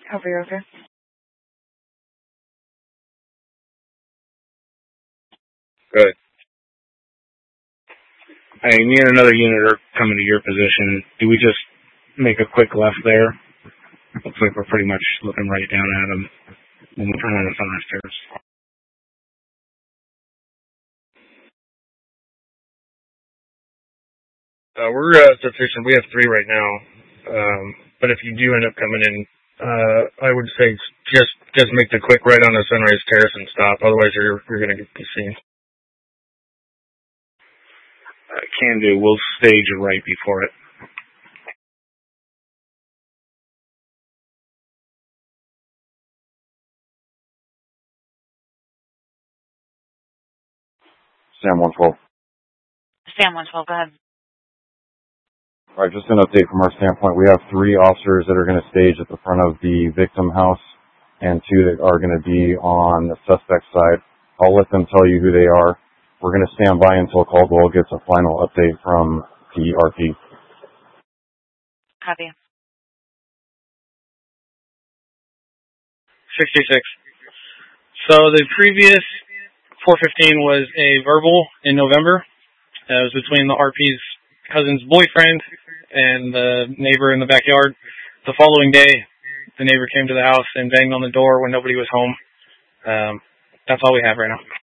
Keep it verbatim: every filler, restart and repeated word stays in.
Over your over. Good. I mean, me and another unit are coming to your position. Do we just make a quick left there? Looks like we're pretty much looking right down at them when we turn on the front stairs. Uh, we're uh, sufficient. We have three right now. Um, but if you do end up coming in, uh, I would say just just make the quick right on the Sunrise Terrace and stop. Otherwise, you're you're going to be seen. Uh, can do. We'll stage it right before it. Sam one twelve. Sam one twelve, go ahead. All right, just an update from our standpoint. We have three officers that are going to stage at the front of the victim house and two that are going to be on the suspect side. I'll let them tell you who they are. We're going to stand by until Caldwell gets a final update from the R P. Copy. sixty-six. So the previous four fifteen was a verbal in November. Uh, it was between the R P's cousin's boyfriend and the neighbor in the backyard. The following day, the neighbor came to the house and banged on the door when nobody was home. Um, that's all we have right now.